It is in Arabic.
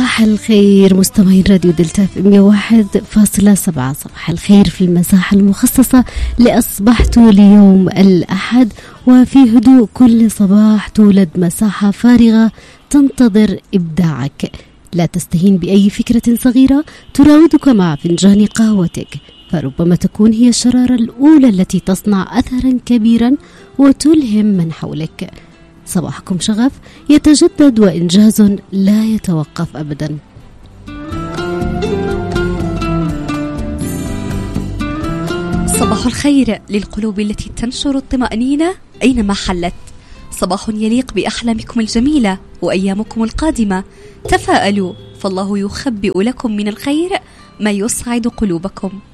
صباح الخير مستمعين راديو دلتا 101.7. صباح الخير في المساحة المخصصة لأصبحتوا ليوم الأحد، وفي هدوء كل صباح تولد مساحة فارغة تنتظر إبداعك. لا تستهين بأي فكرة صغيرة تراودك مع فنجان قهوتك، فربما تكون هي الشرارة الأولى التي تصنع أثرا كبيرا وتلهم من حولك. صباحكم شغف يتجدد وإنجاز لا يتوقف أبدا. صباح الخير للقلوب التي تنشر الطمأنينة أينما حلت. صباح يليق بأحلامكم الجميلة وأيامكم القادمة. تفاءلوا فالله يخبئ لكم من الخير ما يسعد قلوبكم.